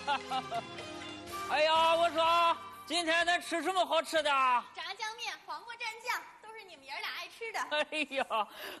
哎呀，我说今天咱吃什么好吃的？ 炸酱面、黄瓜蘸酱，都是你们爷俩爱吃的。 哎呀，